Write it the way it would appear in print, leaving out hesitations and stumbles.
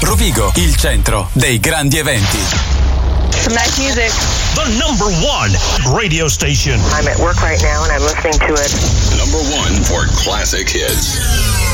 Rovigo, il centro dei grandi eventi. Some nice music. The number one radio station. I'm at work right now and I'm listening to it. Number one for classic hits.